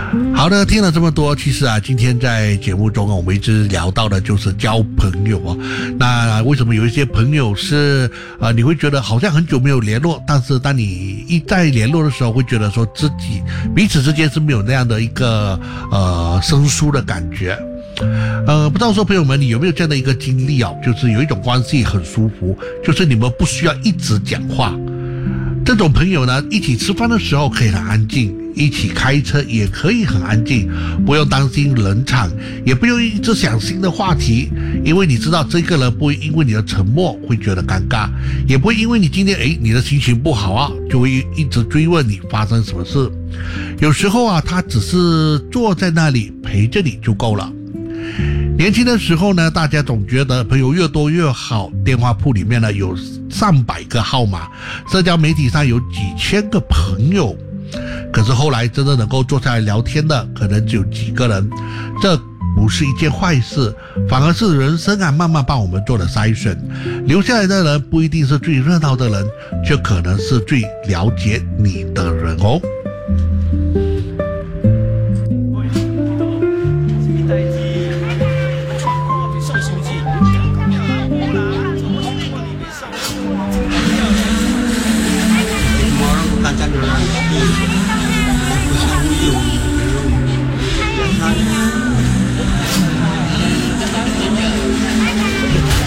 好的，听了这么多，其实今天在节目中我们一直聊到的就是交朋友那为什么有一些朋友是你会觉得好像很久没有联络，但是当你一再联络的时候，会觉得说自己彼此之间是没有那样的一个生疏的感觉。不知道说朋友们你有没有这样的一个经历就是有一种关系很舒服，就是你们不需要一直讲话。这种朋友呢，一起吃饭的时候可以很安静，一起开车也可以很安静，不用担心冷场，也不用一直想新的话题，因为你知道这个人不会因为你的沉默会觉得尴尬，也不会因为你今天你的心情不好就会一直追问你发生什么事。有时候他只是坐在那里陪着你就够了。年轻的时候呢，大家总觉得朋友越多越好，电话簿里面呢有上百个号码，社交媒体上有几千个朋友，可是后来真的能够坐下来聊天的可能只有几个人。这不是一件坏事，反而是人生慢慢帮我们做了筛选，留下来的人不一定是最热闹的人，却可能是最了解你的人